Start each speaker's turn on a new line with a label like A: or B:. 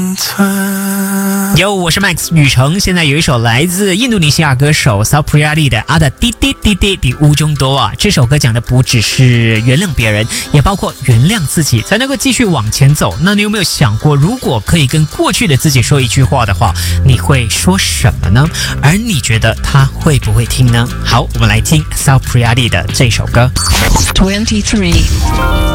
A: Yo， 我是 Max 雨成，现在有一首来自印度尼西亚歌手 Supriyadi 的 Ada Di Di Di Di Di Ujung Doa。这首歌讲的不只是原谅别人，也包括原谅自己，才能够继续往前走。那你有没有想过，如果可以跟过去的自己说一句话的话，你会说什么呢？而你觉得他会不会听呢？好，我们来听 Supriyadi 的这首歌。
B: 23